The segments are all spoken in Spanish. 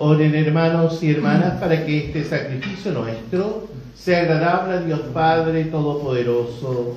Oren, hermanos y hermanas, para que este sacrificio nuestro sea agradable a Dios Padre Todopoderoso.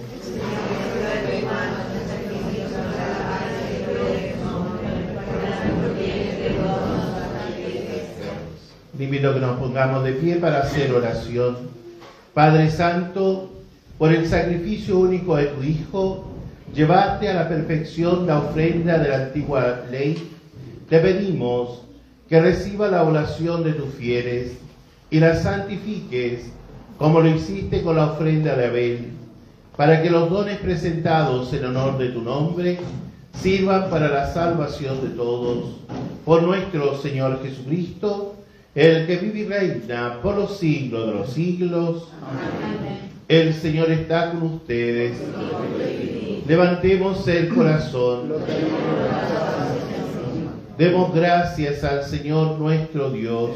Le invito a que nos pongamos de pie para hacer oración. Padre Santo, por el sacrificio único de tu Hijo, llevaste a la perfección la ofrenda de la antigua ley. Te pedimos que reciba la oración de tus fieles y la santifiques, como lo hiciste con la ofrenda de Abel, para que los dones presentados en honor de tu nombre sirvan para la salvación de todos. Por nuestro Señor Jesucristo, el que vive y reina por los siglos de los siglos. Amén. El Señor está con ustedes. Levantemos el corazón. Demos gracias al Señor nuestro Dios.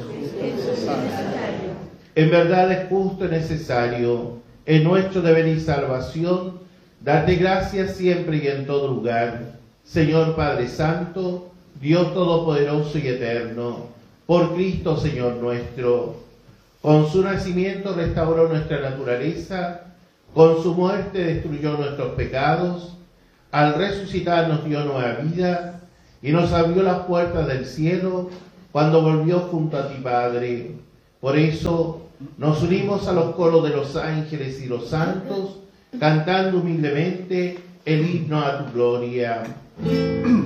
En verdad es justo y necesario, en nuestro deber y salvación, darte gracias siempre y en todo lugar, Señor Padre Santo, Dios Todopoderoso y Eterno, por Cristo Señor nuestro. Con su nacimiento restauró nuestra naturaleza, con su muerte destruyó nuestros pecados, al resucitar nos dio nueva vida y nos abrió las puertas del cielo cuando volvió junto a ti, Padre. Por eso nos unimos a los coros de los ángeles y los santos, cantando humildemente el himno a tu gloria.